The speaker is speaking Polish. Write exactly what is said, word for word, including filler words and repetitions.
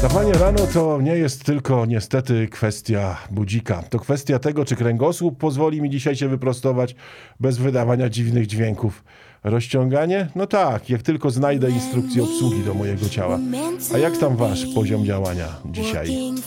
Wstawanie rano to nie jest tylko niestety kwestia budzika. To kwestia tego, czy kręgosłup pozwoli mi dzisiaj się wyprostować bez wydawania dziwnych dźwięków. Rozciąganie? No tak, jak tylko znajdę instrukcję obsługi do mojego ciała. A jak tam wasz poziom działania dzisiaj?